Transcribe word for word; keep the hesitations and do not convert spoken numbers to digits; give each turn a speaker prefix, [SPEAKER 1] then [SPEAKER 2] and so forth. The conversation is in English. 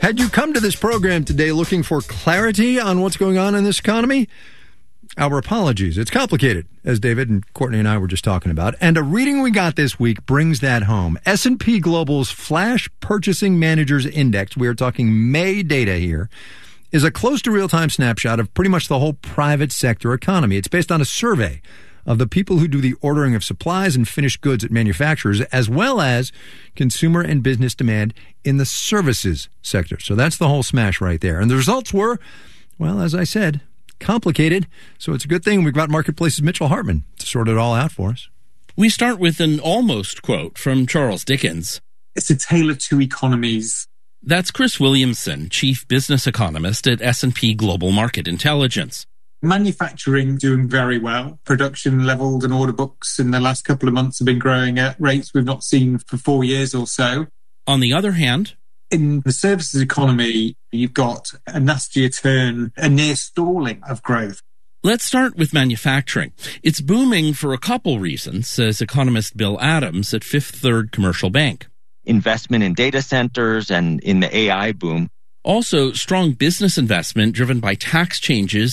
[SPEAKER 1] Had you come to this program today looking for clarity on what's going on in this economy? Our apologies. It's complicated, as David and Courtney and I were just talking about. And a reading we got this week brings that home. S and P Global's Flash Purchasing Managers Index, we are talking May data here, is a close to real-time snapshot of pretty much the whole private sector economy. It's based on a survey of the people who do the ordering of supplies and finished goods at manufacturers, as well as consumer and business demand in the services sector. So that's the whole smash right there. And the results were, well, as I said, complicated. So it's a good thing we've got Marketplace's Mitchell Hartman to sort it all out for us.
[SPEAKER 2] We start with an almost quote from Charles Dickens.
[SPEAKER 3] It's a tale of two economies.
[SPEAKER 2] That's Chris Williamson, chief business economist at S and P Global Market Intelligence.
[SPEAKER 3] Manufacturing doing very well. Production levels and order books in the last couple of months have been growing at rates we've not seen for four years or so.
[SPEAKER 2] On the other hand,
[SPEAKER 3] in the services economy, you've got a nastier turn, a near stalling of growth.
[SPEAKER 2] Let's start with manufacturing. It's booming for a couple reasons, says economist Bill Adams at Fifth Third Commercial Bank.
[SPEAKER 4] Investment in data centers and in the A I boom.
[SPEAKER 2] Also, strong business investment driven by tax changes